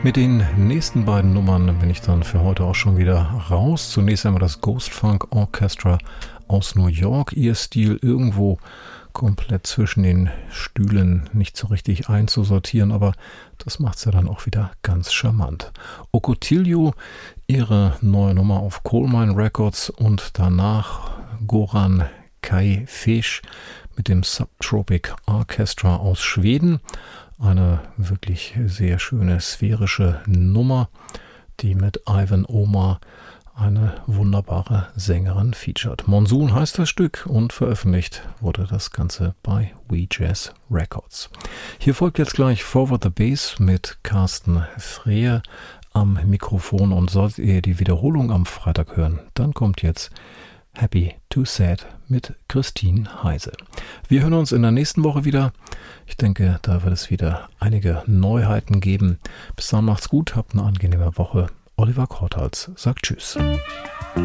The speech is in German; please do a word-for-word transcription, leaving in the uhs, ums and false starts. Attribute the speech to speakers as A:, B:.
A: Mit den nächsten beiden Nummern bin ich dann für heute auch schon wieder raus. Zunächst einmal das Ghost Funk Orchestra aus New York. Ihr Stil irgendwo komplett zwischen den Stühlen, nicht so richtig einzusortieren, aber das macht es ja dann auch wieder ganz charmant. Ocotillo, ihre neue Nummer auf Coal Mine Records, und danach Goran Kajfesch mit dem Subtropic Orchestra aus Schweden. Eine wirklich sehr schöne sphärische Nummer, die mit Ivan Omar eine wunderbare Sängerin featured. Monsoon heißt das Stück und veröffentlicht wurde das Ganze bei We Jazz Records. Hier folgt jetzt gleich Forward the Bass mit Carsten Frehe am Mikrofon, und solltet ihr die Wiederholung am Freitag hören, dann kommt jetzt Happy to Sad mit Christine Heise. Wir hören uns in der nächsten Woche wieder. Ich denke, da wird es wieder einige Neuheiten geben. Bis dann, macht's gut, habt eine angenehme Woche. Oliver Korthals sagt Tschüss.